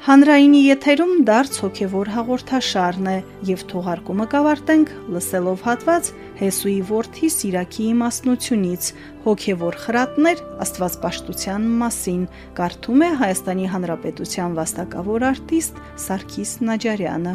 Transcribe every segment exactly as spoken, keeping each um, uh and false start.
Հանրայինի եթերում դարձ հոգևոր հաղորդաշարն է եւ թողարկումը կավարտենք լսելով հատված Հեսուի որդի Սիրակի իմաստնությունից հոգևոր խրատներ աստվածպաշտության մասին կարդում է Հայաստանի Հանրապետության վաստակավոր արտիստ Սարգիս Նաջարյանը։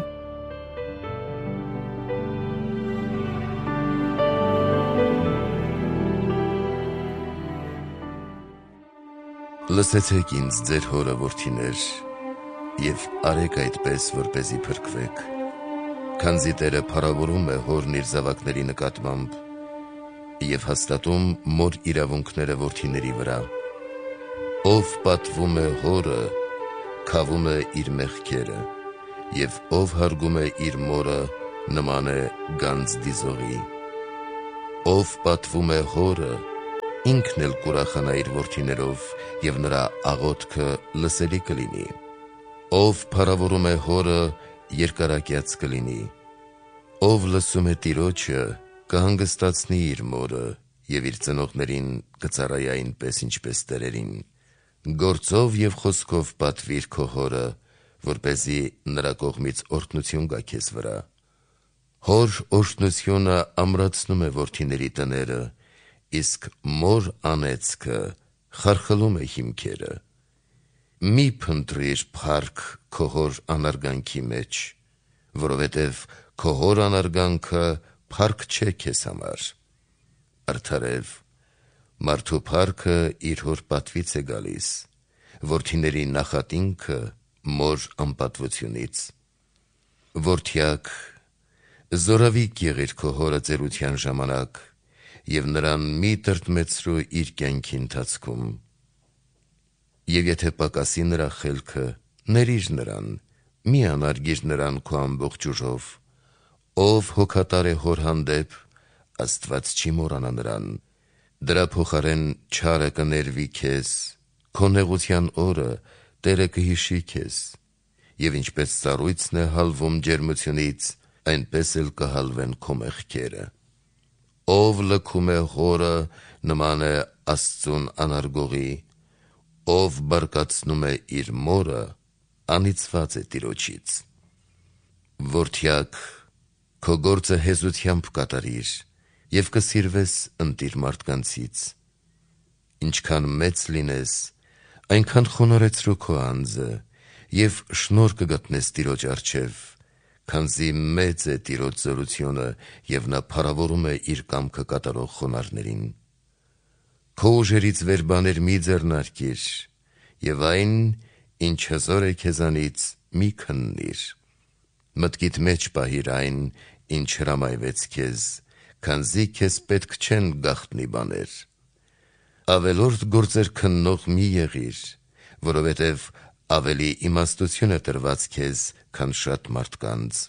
Լսեցեք ինձ ձեր հորը որդիներ, և արեք այդպես, որպեսզի փրկվեք, քանզի Տերը փառավորում է հորն իր զավակների նկատմամբ և հաստատում մոր իրավունքները որդիների վրա։ Ով պատվում է հորը, քավում է իր մեղքերը, և ով հարգում է իր մորը, նման է գանձ դիզողի։ Ով պատվում է հորը, ինքն էլ կուրախանա իր որդիներով, և նրա աղոթքը լսելի կլինի։ Ով փառավորում է հորը, երկարակյաց կլինի։ Ով լսում է Տիրոջը, կհանգստացնի իր մորը, և իր ծնողներին կծառայի այնպես, ինչպես տերերին։ Գործով և խոսքով պատվիր քո հորը, որպեսզի նրա կողմից օրհնություն գա քեզ վրա։ Հոր օրհնությունը ամրացնում է որդիների տները, իսկ մոր անեծքը խարխլում է հիմքերը։ Մի փնտրիր փառք քո հոր անարգանքի մեջ, որովհետև քո հոր անարգանքը փառք չէ քեզ համար։ Արդարև, մարդու փառքը իր հոր պատվից է գալիս, որդիների նախատինքը մոր անպատվությունից։ Որդյակ, զորավիկ եղիր քո հորը ծերության ժամանակ, և նրան մի տրտմեցրու իր կյանքի ընթացքում։ Եվ եթե պակասի նրա խելքը, ներիր նրան, մի անարգիր նրան քո ամբողջ ուժով։ Ով հոգատար է հոր հանդեպ, Աստված չի մոռանա նրան։ Դրա փոխարեն չարը կներվի քեզ, քո նեղության օրը Տերը կհիշի քեզ, և ինչպես սառույցն է հալվում ջերմությունից, այնպես էլ կհալվեն քո մեղքերը։ Ով լքում է հորը, նման է Աստծուն անարգողի, ով բարկացնում է իր մորը, անիծված է Տիրոջից։ Որդյակ, քո գործը հեզությամբ կատարիր, և կսիրվես ընտիր մարդկանցից։ Ինչքան մեծ լինես, այնքան խոնարհեցրու քո անձը, և շնորհ կգտնես Տիրոջ առջև, քանզի մեծ է Տիրոջ զորությունը, և նա փառավորում է իր կամքը կատարող խոնարհներին։ Քո ուժերից վեր բաներ մի ձեռնարկիր, և այն, ինչ հզոր է քեզանից, մի քննիր։ Մտքիդ մեջ պահիր այն, ինչ հրամայվեց քեզ, քանզի քեզ պետք չեն գաղտնի բաներ։ Ավելորդ գործեր քննող մի եղիր, որովհետև ավելի իմաստություն է տրված քեզ, քան շատ մարդկանց։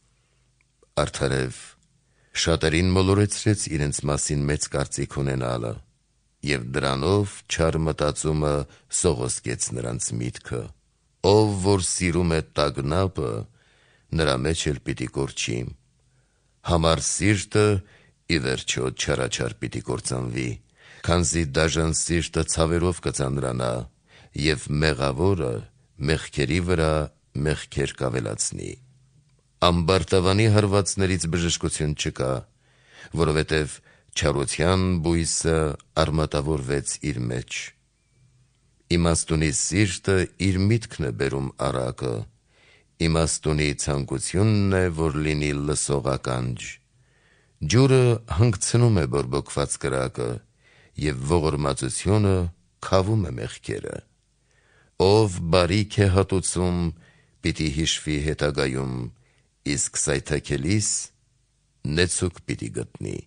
Արդարև, շատերին մոլորեցրեց իրենց մասին մեծ կարծիք ունենալը, և դրանով չար մտածումը սողոսկեց նրանց միտքը։ Ով որ սիրում է տագնապը, նրա մեջ էլ պիտի կորչի։ Համառ սիրտը ի վերջո չարաչար պիտի կործանվի, քանզի դաժան սիրտը ցավերով կծանրանա, և մեղավորը մեղքերի վրա մեղքեր կավելացնի։ Ամբարտավանի հարվածներից բժշկություն չկա, որովհետև չարության բույսը արմատավորվեց իր մեջ։ Իմաստունի սիրտը իր միտքն է բերում առակը, իմաստունի ցանկությունն է, որ լինի լսող ականջ։ Ջուրը հանգցնում է բորբոքված կրակը, և ողորմածությունը քավում է մեղքերը։ Ով բարիք է հատուցում, պիտի հիշվի հետագայում, իսկ սայթաքելիս նեցուկ պիտի գտնի։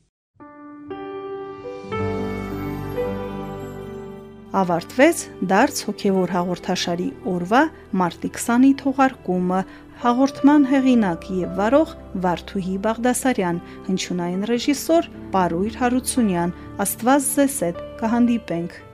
Ավարտվեց դարձ հոգևոր հաղորդաշարի օրվա մարտի քսանի թողարկումը։ Հաղորդման հեղինակ և վարող Վարդուհի Բաղդասարյան, հնչյունային ռեժիսոր Պարույր Հարությունյան։ Աստված ձեզ հետ կհանդիպենք։